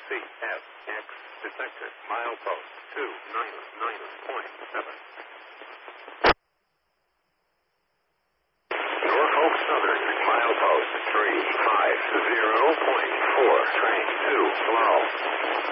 CSX detected. Milepost 299.7. Norfolk Southern, milepost 350.4. Train 2 slow.